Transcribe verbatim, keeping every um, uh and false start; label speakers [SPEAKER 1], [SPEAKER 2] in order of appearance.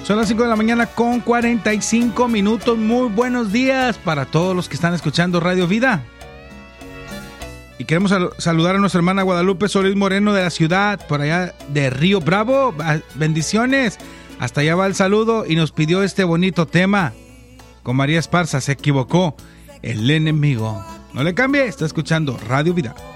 [SPEAKER 1] Son las cinco de la mañana con cuarenta y cinco minutos. Muy buenos días para todos los que están escuchando Radio Vida. Y queremos sal- saludar a nuestra hermana Guadalupe Solís Moreno de la ciudad, por allá de Río Bravo. Bendiciones. Hasta allá va el saludo y nos pidió este bonito tema. Con María Esparza, se equivocó el enemigo. No le cambie, está escuchando Radio Vida.